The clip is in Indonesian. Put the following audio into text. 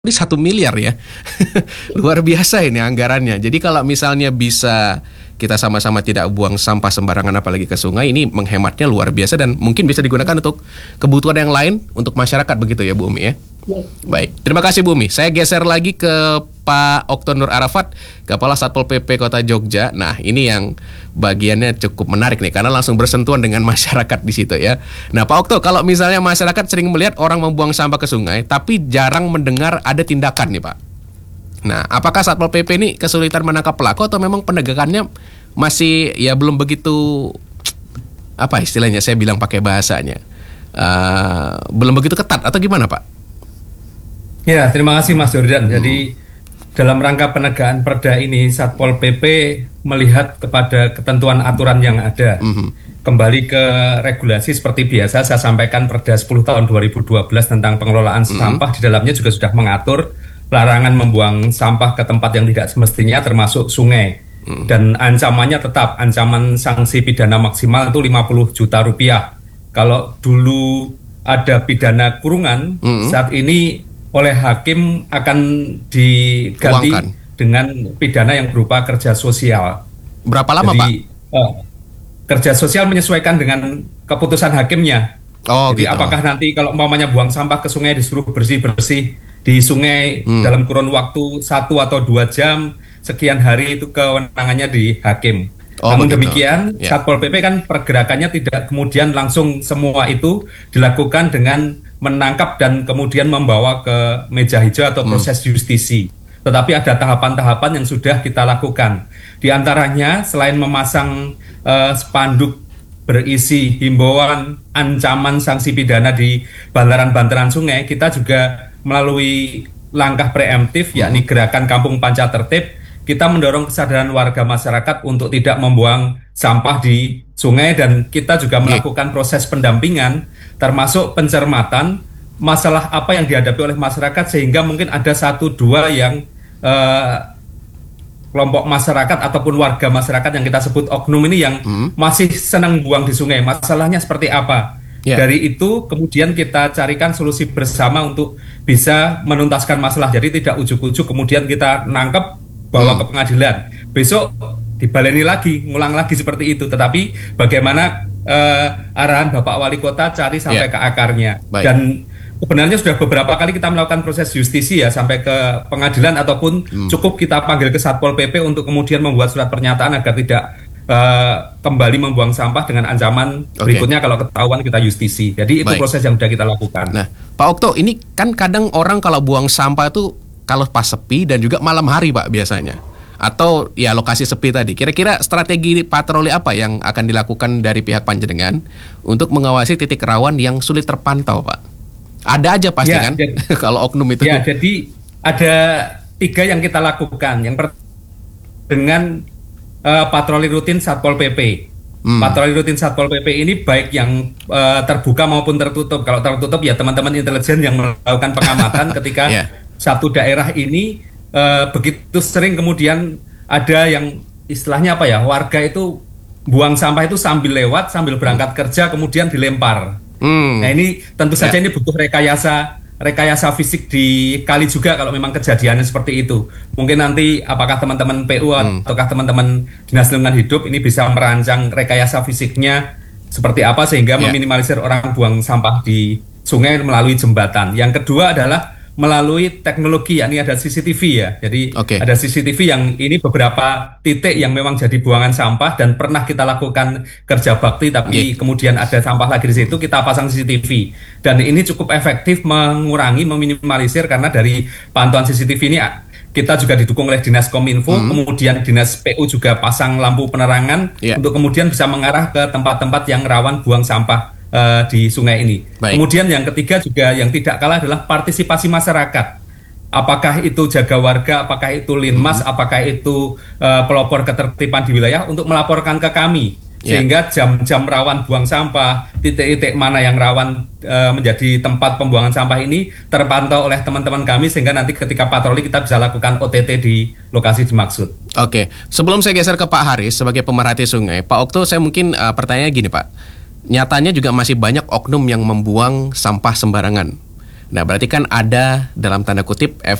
Ini 1 miliar ya. Luar biasa ini anggarannya. Jadi kalau misalnya bisa kita sama-sama tidak buang sampah sembarangan apalagi ke sungai, ini menghematnya luar biasa dan mungkin bisa digunakan untuk kebutuhan yang lain untuk masyarakat, begitu ya Bu Umi ya. Baik, terima kasih Bu Umi. Saya geser lagi ke Pak Okto Nur Arafat, Kepala Satpol PP Kota Jogja. Nah, ini yang bagiannya cukup menarik nih karena langsung bersentuhan dengan masyarakat di situ ya. Nah, Pak Okto, kalau misalnya masyarakat sering melihat orang membuang sampah ke sungai tapi jarang mendengar ada tindakan nih, Pak. Nah, apakah Satpol PP ini kesulitan menangkap pelaku atau memang penegakannya masih ya belum begitu, apa istilahnya, saya bilang pakai bahasanya, belum begitu ketat atau gimana, Pak? Ya, terima kasih Mas Jordan. Jadi dalam rangka penegakan Perda ini, Satpol PP melihat kepada ketentuan aturan yang ada. Kembali ke regulasi seperti biasa, saya sampaikan Perda 10 tahun 2012 tentang pengelolaan sampah, di dalamnya juga sudah mengatur larangan membuang sampah ke tempat yang tidak semestinya, termasuk sungai. Dan ancamannya tetap, ancaman sanksi pidana maksimal itu 50 juta rupiah. Kalau dulu ada pidana kurungan, saat ini oleh hakim akan diganti dengan pidana yang berupa kerja sosial. Berapa lama, Pak? Kerja sosial menyesuaikan dengan keputusan hakimnya. Jadi gitu. Apakah nanti kalau umpamanya buang sampah ke sungai disuruh bersih-bersih di sungai dalam kurun waktu 1 atau 2 jam, sekian hari, itu kewenangannya di hakim. Namun demikian, Satpol PP kan pergerakannya tidak kemudian langsung semua itu dilakukan dengan menangkap dan kemudian membawa ke meja hijau atau proses justisi. Tetapi ada tahapan-tahapan yang sudah kita lakukan. Di antaranya selain memasang spanduk berisi himbauan ancaman sanksi pidana di bantaran-bantaran sungai, kita juga melalui langkah preemptif, yakni gerakan Kampung Panca Tertib, kita mendorong kesadaran warga masyarakat untuk tidak membuang sampah di sungai, dan kita juga melakukan proses pendampingan termasuk pencermatan masalah apa yang dihadapi oleh masyarakat, sehingga mungkin ada 1-2 yang kelompok masyarakat ataupun warga masyarakat yang kita sebut oknum ini yang masih senang buang di sungai. Masalahnya seperti apa? Dari itu kemudian kita carikan solusi bersama untuk bisa menuntaskan masalah. Jadi tidak ujuk-ujuk kemudian kita nangkep, bawa ke pengadilan, besok dibaleni lagi, ngulang lagi seperti itu. Tetapi bagaimana arahan Bapak Wali Kota cari sampai ke akarnya. Dan sebenarnya sudah beberapa kali kita melakukan proses justisi ya, sampai ke pengadilan ataupun cukup kita panggil ke Satpol PP untuk kemudian membuat surat pernyataan agar tidak kembali membuang sampah dengan ancaman berikutnya kalau ketahuan kita justisi. Jadi itu proses yang sudah kita lakukan. Nah, Pak Okto, ini kan kadang orang kalau buang sampah itu kalau pas sepi dan juga malam hari, Pak, biasanya. Atau ya lokasi sepi tadi. Kira-kira strategi patroli apa yang akan dilakukan dari pihak panjenengan untuk mengawasi titik rawan yang sulit terpantau, Pak? Ada aja pasti kan kalau oknum itu. Ya, jadi ada 3 yang kita lakukan. Yang pertama dengan patroli rutin Satpol PP. Patroli rutin Satpol PP ini baik yang terbuka maupun tertutup. Kalau tertutup ya teman-teman intelijen yang melakukan pengamatan ketika satu daerah ini begitu sering kemudian ada yang istilahnya apa ya, warga itu buang sampah itu sambil lewat, sambil berangkat kerja kemudian dilempar. Nah ini tentu saja ini butuh rekayasa fisik di kali juga kalau memang kejadiannya seperti itu. Mungkin nanti apakah teman-teman PU ataukah teman-teman Dinas Lingkungan Hidup ini bisa merancang rekayasa fisiknya seperti apa sehingga meminimalisir orang buang sampah di sungai melalui jembatan. Yang kedua adalah melalui teknologi, yakni ada CCTV ya. Jadi ada CCTV yang ini beberapa titik yang memang jadi buangan sampah dan pernah kita lakukan kerja bakti, tapi kemudian ada sampah lagi di situ, kita pasang CCTV. Dan ini cukup efektif mengurangi, meminimalisir, karena dari pantauan CCTV ini kita juga didukung oleh Dinas Kominfo, kemudian Dinas PU juga pasang lampu penerangan untuk kemudian bisa mengarah ke tempat-tempat yang rawan buang sampah di sungai ini. Kemudian yang ketiga juga yang tidak kalah adalah partisipasi masyarakat. Apakah itu jaga warga, apakah itu linmas, apakah itu pelopor ketertiban di wilayah untuk melaporkan ke kami. Sehingga jam-jam rawan buang sampah, titik-titik mana yang rawan menjadi tempat pembuangan sampah ini terpantau oleh teman-teman kami, sehingga nanti ketika patroli kita bisa lakukan OTT di lokasi dimaksud. Sebelum saya geser ke Pak Haris sebagai pemerhati sungai, Pak Okto, saya mungkin pertanyaannya gini, Pak. Nyatanya juga masih banyak oknum yang membuang sampah sembarangan. Nah, berarti kan ada dalam tanda kutip